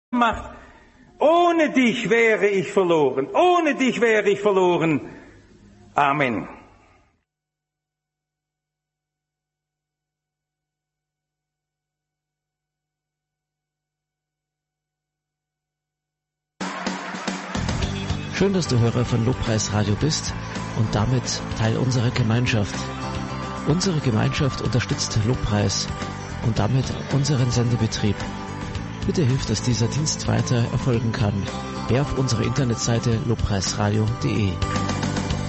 macht. Ohne dich wäre ich verloren. Ohne dich wäre ich verloren. Amen. Schön, dass du Hörer von Lobpreis Radio bist und damit Teil unserer Gemeinschaft. Unsere Gemeinschaft unterstützt Lobpreis und damit unseren Sendebetrieb. Bitte hilf, dass dieser Dienst weiter erfolgen kann. Geh auf unsere Internetseite lobpreisradio.de.